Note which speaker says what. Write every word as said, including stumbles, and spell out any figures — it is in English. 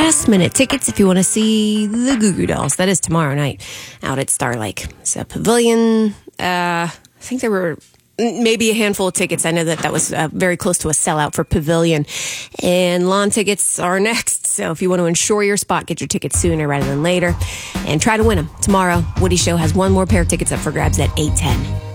Speaker 1: last minute tickets if you want to see the Goo Goo Dolls. That is tomorrow night out at Star Lake. So Pavilion, uh, I think there were maybe a handful of tickets. I know that that was uh, very close to a sellout for Pavilion. And lawn tickets are next. So if you want to ensure your spot, get your tickets sooner rather than later. And try to win them. Tomorrow, Woody Show has one more pair of tickets up for grabs at eight ten.